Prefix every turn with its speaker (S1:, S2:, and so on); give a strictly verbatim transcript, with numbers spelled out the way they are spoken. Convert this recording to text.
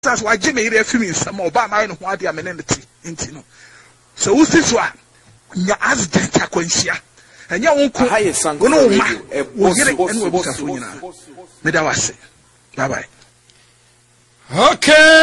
S1: That's why Jimmy refused some more by my own amenity intino. So who's this one? Your accident aquentia. And your uncle highest son, no, we'll get it and we'll Bye bye.
S2: Okay.